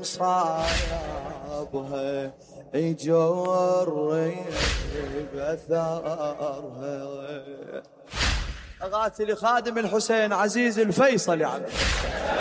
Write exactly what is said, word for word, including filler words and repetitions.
مصابها يجر بأثارها. أغاتي لخادم الحسين عزيز الفيصل يا عم.